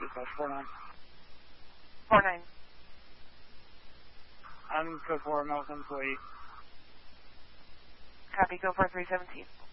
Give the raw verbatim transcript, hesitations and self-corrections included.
dispatch, four nine. four nine. I'm code four, Mountain employee. Copy, go for three seventeen.